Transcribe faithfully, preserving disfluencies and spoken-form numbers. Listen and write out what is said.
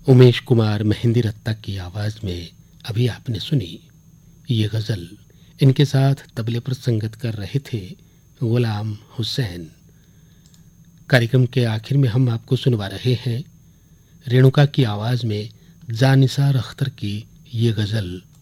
उमेश कुमार मेहंदी रत्ता की आवाज में अभी आपने सुनी ये गजल। इनके साथ तबले पर संगत कर रहे थे गुलाम हुसैन। कार्यक्रम के आखिर में हम आपको सुनवा रहे हैं रेणुका की आवाज में जानिसार अख्तर की ये गजल